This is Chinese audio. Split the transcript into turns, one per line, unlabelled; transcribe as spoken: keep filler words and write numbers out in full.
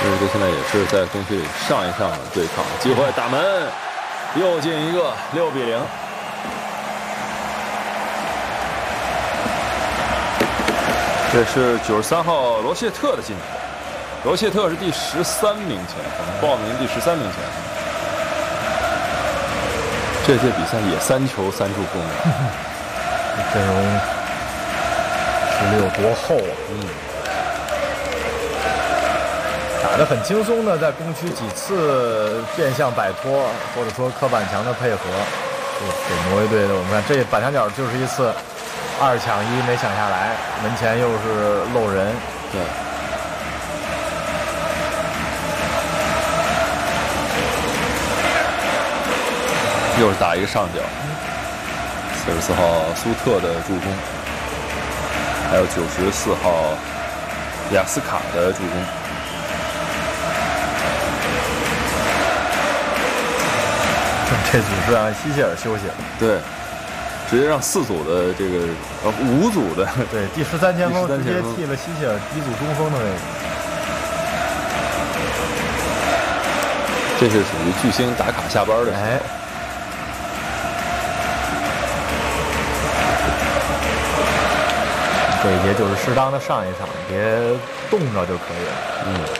这队现在也是在东区里上一上的对抗，机会打门，又进一个，六比零。这是九十三号罗谢特的进球，罗谢特是第十三名前锋，报名第十三名前锋。这届比赛也三球三助攻，
阵容实力有多厚啊！
嗯。
打得很轻松的，在攻区几次变相摆脱，或者说柯板强的配合，给挪威队的。我们看这板墙角就是一次二抢一没抢下来，门前又是漏人。
对。又是打一个上角，四十四号苏特的助攻，还有九十四号雅斯卡的助攻。
这组是让希切尔休息了，
对，直接让四组的这个呃五组的
对第十三前锋直接替了希切尔一组中锋的位置。
这是属于巨星打卡下班的。
哎，这一节就是适当的上一上，别冻着就可以了。嗯。